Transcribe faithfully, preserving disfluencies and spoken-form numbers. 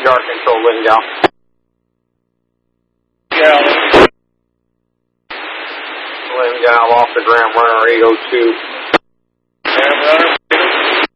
Yard control, Lingo. Yeah. Lingo off the ground runner eight oh two. Ground runner.